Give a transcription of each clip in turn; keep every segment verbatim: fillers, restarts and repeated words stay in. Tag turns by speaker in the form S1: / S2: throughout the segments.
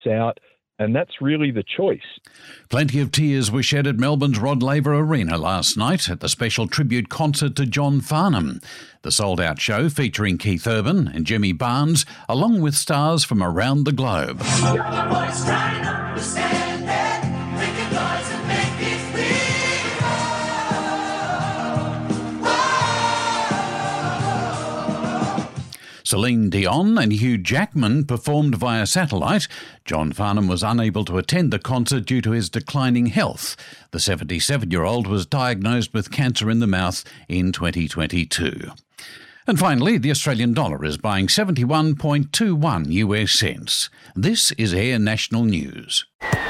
S1: out. And that's really the choice.
S2: Plenty of tears were shed at Melbourne's Rod Laver Arena last night at the special tribute concert to John Farnham. The sold-out show featuring Keith Urban and Jimmy Barnes, along with stars from around the globe. Celine Dion and Hugh Jackman performed via satellite. John Farnham was unable to attend the concert due to his declining health. The seventy-seven-year-old was diagnosed with cancer in the mouth in twenty twenty-two. And finally, the Australian dollar is buying seventy-one point two one U S cents. This is Air National News.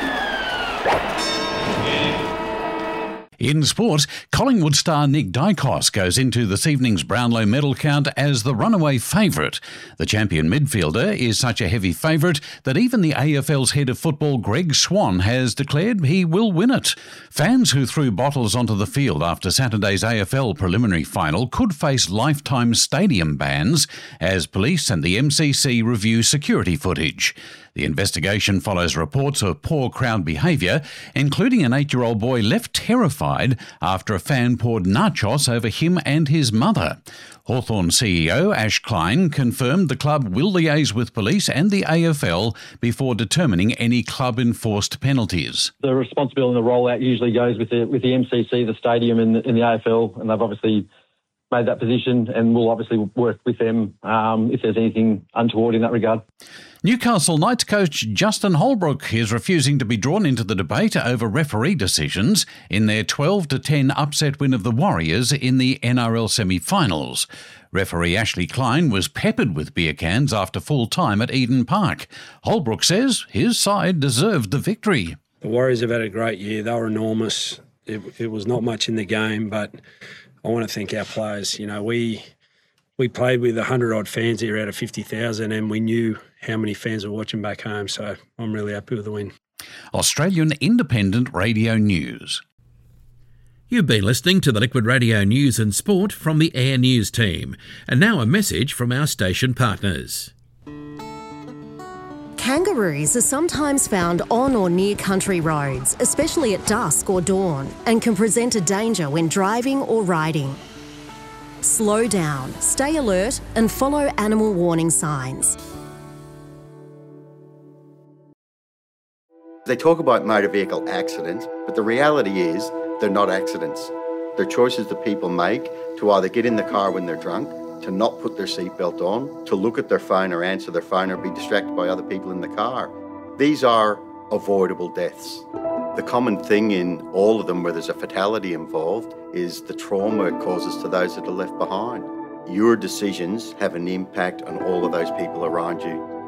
S2: In sport, Collingwood star Nick Dykos goes into this evening's Brownlow medal count as the runaway favourite. The champion midfielder is such a heavy favourite that even the A F L's head of football, Greg Swan, has declared he will win it. Fans who threw bottles onto the field after Saturday's A F L preliminary final could face lifetime stadium bans as police and the M C C review security footage. The investigation follows reports of poor crowd behaviour, including an eight-year-old boy left terrified after a fan poured nachos over him and his mother. Hawthorn C E O Ash Klein confirmed the club will liaise with police and the A F L before determining any club-enforced penalties.
S3: The responsibility and the rollout usually goes with the, with the M C C, the stadium and the, and the A F L, and they've obviously made that position, and we'll obviously work with them um, if there's anything untoward in that regard.
S2: Newcastle Knights coach Justin Holbrook is refusing to be drawn into the debate over referee decisions in their twelve to ten upset win of the Warriors in the N R L semi-finals. Referee Ashley Klein was peppered with beer cans after full time at Eden Park. Holbrook says his side deserved the victory.
S4: The Warriors have had a great year. They were enormous. It, it was not much in the game, but I want to thank our players. You know, we we played with one hundred odd fans here out of fifty thousand, and we knew how many fans were watching back home, so I'm really happy with the win.
S2: Australian Independent Radio News.
S5: You've been listening to the Liquid Radio News and Sport from the Air News team. And now a message from our station partners.
S6: Kangaroos are sometimes found on or near country roads, especially at dusk or dawn, and can present a danger when driving or riding. Slow down, stay alert, and follow animal warning signs.
S7: They talk about motor vehicle accidents, but the reality is they're not accidents. They're choices that people make to either get in the car when they're drunk, to not put their seatbelt on, to look at their phone or answer their phone or be distracted by other people in the car. These are avoidable deaths. The common thing in all of them where there's a fatality involved is the trauma it causes to those that are left behind. Your decisions have an impact on all of those people around you.